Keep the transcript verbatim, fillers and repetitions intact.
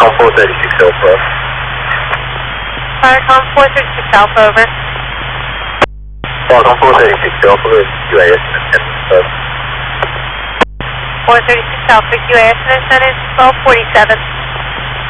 Viacom four thirty-six Alpha. Viacom four thirty-six Alpha, over. Viacom four thirty-six Alpha, Q A S and attendance. four thirty-six Alpha, Q A S and attendance, twelve forty-seven.